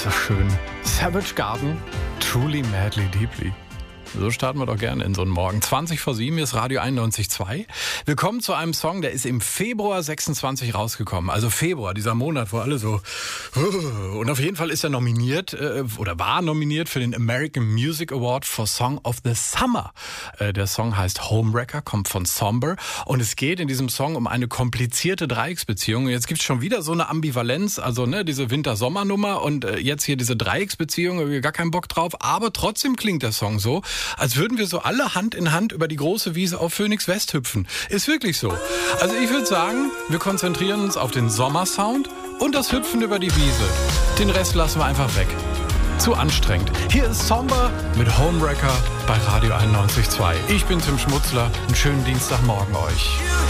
so schön. Savage Garden, Truly Madly Deeply. So starten wir doch gerne in so einen Morgen. 20:07, hier ist Radio 91.2. Willkommen zu einem Song, der ist im Februar 26 rausgekommen. Also Februar, dieser Monat, wo alle so... Und auf jeden Fall ist er nominiert, oder war nominiert für den American Music Award for Song of the Summer. Der Song heißt Homewrecker, kommt von Somber. Und es geht in diesem Song um eine komplizierte Dreiecksbeziehung. Und jetzt gibt es schon wieder so eine Ambivalenz, also diese Winter-Sommer-Nummer und jetzt hier diese Dreiecksbeziehung, habe ich gar keinen Bock drauf. Aber trotzdem klingt der Song so, als würden wir so alle Hand in Hand über die große Wiese auf Phoenix West hüpfen. Ist wirklich so. Also ich würde sagen, wir konzentrieren uns auf den Sommersound und das Hüpfen über die Wiese. Den Rest lassen wir einfach weg. Zu anstrengend. Hier ist Somber mit Homewrecker bei Radio 91.2. Ich bin Tim Schmutzler. Einen schönen Dienstagmorgen euch.